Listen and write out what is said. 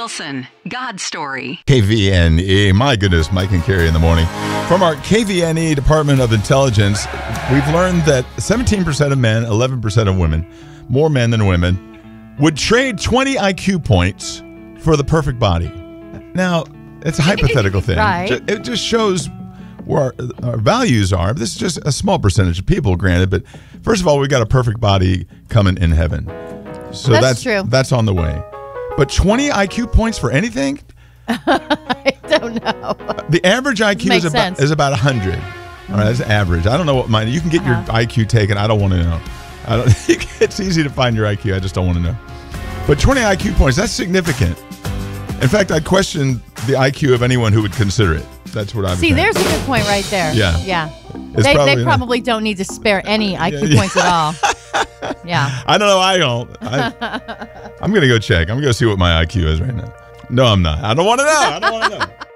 Wilson, God Story. KVNE. My goodness, Mike and Carrie in the morning. From our KVNE Department of Intelligence, we've learned that 17% of men, 11% of women, more men than women, would trade 20 IQ points for the perfect body. Now, it's a hypothetical thing. Right. It just shows where our values are. This is just a small percentage of people, granted, but first of all, we got a perfect body coming in heaven. So That's true. That's on the way. But 20 IQ points for anything? I don't know. The average IQ is about 100. All right, that's average. I don't know what mine. You can get your IQ taken. I don't want to know. It's easy to find your IQ. I just don't want to know. But 20 IQ points, that's significant. In fact, I'd question the IQ of anyone who would consider it. That's what I would See, there's a good point right there. Yeah. They probably don't need to spare any IQ points at all. Yeah. I don't know. I don't. I'm going to go check. I'm going to go see what my IQ is right now. No, I'm not. I don't want to know.